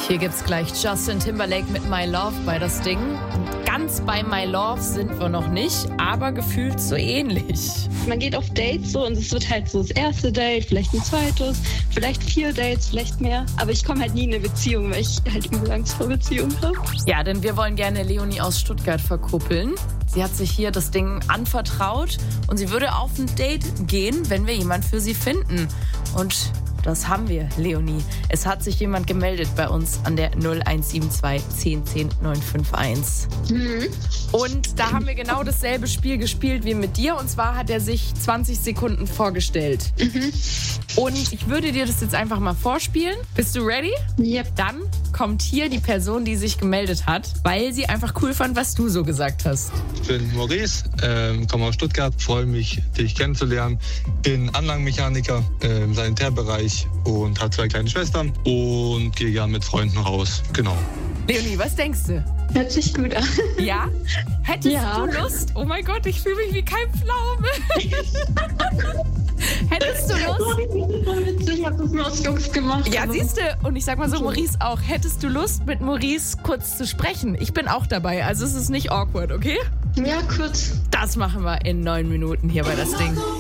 Hier gibt's gleich Justin Timberlake mit My Love bei das Ding. Und ganz bei My Love sind wir noch nicht, aber gefühlt so ähnlich. Man geht auf Dates so und es wird halt so das erste Date, vielleicht ein zweites, vielleicht 4 Dates, vielleicht mehr. Aber ich komme halt nie in eine Beziehung, weil ich halt übel Angst vor Beziehungen habe. Ja, denn wir wollen gerne Leonie aus Stuttgart verkuppeln. Sie hat sich hier das Ding anvertraut und sie würde auf ein Date gehen, wenn wir jemand für sie finden. Und das haben wir, Leonie. Es hat sich jemand gemeldet bei uns an der 0172 10 10 951. Und da haben wir genau dasselbe Spiel gespielt wie mit dir. Und zwar hat er sich 20 Sekunden vorgestellt. Und ich würde dir das jetzt einfach mal vorspielen. Bist du ready? Yep. Dann kommt hier die Person, die sich gemeldet hat, weil sie einfach cool fand, was du so gesagt hast. Ich bin Maurice, komme aus Stuttgart, freue mich, dich kennenzulernen. Bin Anlagenmechaniker im Sanitärbereich und habe 2 kleine Schwestern und gehe gerne mit Freunden raus. Genau. Leonie, was denkst du? Hört sich gut an. Ja? Hättest Ja. du Lust? Oh mein Gott, ich fühle mich wie kein Pflaume. Hättest du Lust? Ich habe das nur aus Jungs gemacht. Ja, siehst du, und ich sag mal so, Maurice auch. Hättest du Lust, mit Maurice kurz zu sprechen? Ich bin auch dabei, also es ist nicht awkward, okay? Ja, kurz. Das machen wir in 9 Minuten hier bei das Ding.